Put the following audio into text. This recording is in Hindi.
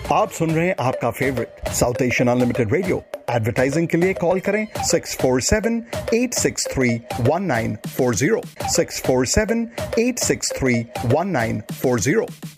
आप सुन रहे हैं आपका favourite south Asian unlimited radio. Advertising के लिए कॉल करें 647-863-1940, 647-863-1940।